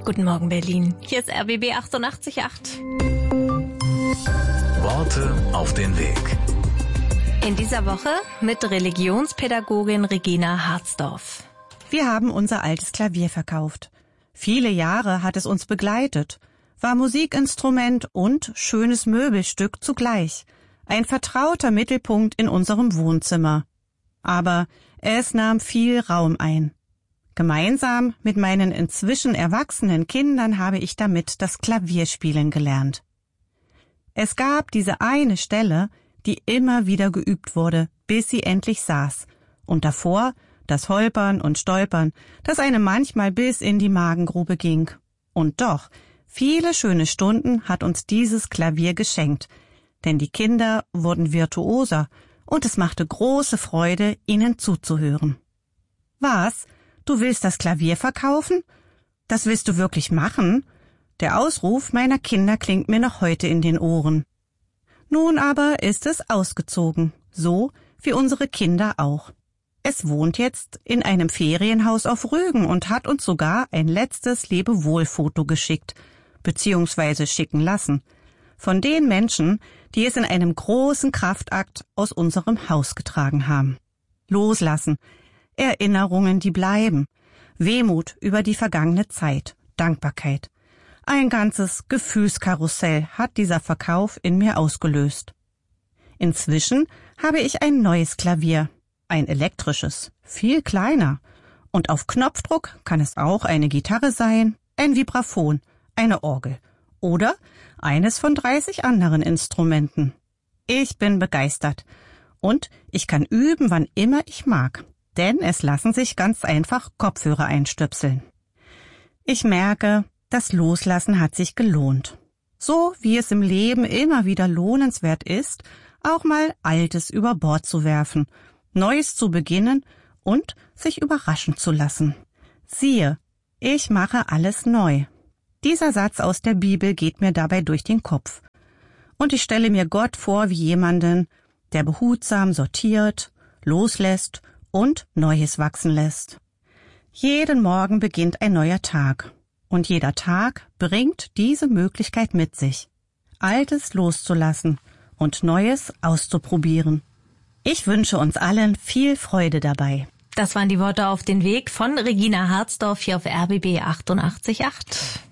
Guten Morgen, Berlin. Hier ist RBB 88.8. Worte auf den Weg. In dieser Woche mit Religionspädagogin Regina Hartsdorf. Wir haben unser altes Klavier verkauft. Viele Jahre hat es uns begleitet, war Musikinstrument und schönes Möbelstück zugleich. Ein vertrauter Mittelpunkt in unserem Wohnzimmer. Aber es nahm viel Raum ein. Gemeinsam mit meinen inzwischen erwachsenen Kindern habe ich damit das Klavierspielen gelernt. Es gab diese eine Stelle, die immer wieder geübt wurde, bis sie endlich saß. Und davor das Holpern und Stolpern, das einem manchmal bis in die Magengrube ging. Und doch, viele schöne Stunden hat uns dieses Klavier geschenkt, denn die Kinder wurden virtuoser und es machte große Freude, ihnen zuzuhören. Was? Du willst das Klavier verkaufen? Das willst du wirklich machen? Der Ausruf meiner Kinder klingt mir noch heute in den Ohren. Nun aber ist es ausgezogen, so wie unsere Kinder auch. Es wohnt jetzt in einem Ferienhaus auf Rügen und hat uns sogar ein letztes Lebewohl-Foto geschickt, beziehungsweise schicken lassen, von den Menschen, die es in einem großen Kraftakt aus unserem Haus getragen haben. Loslassen, Erinnerungen, die bleiben, Wehmut über die vergangene Zeit, Dankbarkeit. Ein ganzes Gefühlskarussell hat dieser Verkauf in mir ausgelöst. Inzwischen habe ich ein neues Klavier, ein elektrisches, viel kleiner. Und auf Knopfdruck kann es auch eine Gitarre sein, ein Vibraphon, eine Orgel oder eines von 30 anderen Instrumenten. Ich bin begeistert und ich kann üben, wann immer ich mag, denn es lassen sich ganz einfach Kopfhörer einstöpseln. Ich merke, das Loslassen hat sich gelohnt. So wie es im Leben immer wieder lohnenswert ist, auch mal Altes über Bord zu werfen, Neues zu beginnen und sich überraschen zu lassen. Siehe, ich mache alles neu. Dieser Satz aus der Bibel geht mir dabei durch den Kopf. Und ich stelle mir Gott vor wie jemanden, der behutsam sortiert, loslässt und Neues wachsen lässt. Jeden Morgen beginnt ein neuer Tag. Und jeder Tag bringt diese Möglichkeit mit sich, Altes loszulassen und Neues auszuprobieren. Ich wünsche uns allen viel Freude dabei. Das waren die Worte auf den Weg von Regina Hartsdorf hier auf RBB 88.8.